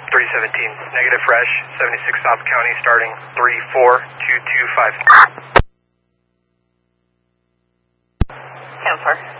317, negative fresh, 76 South County, starting 34225. 10-4.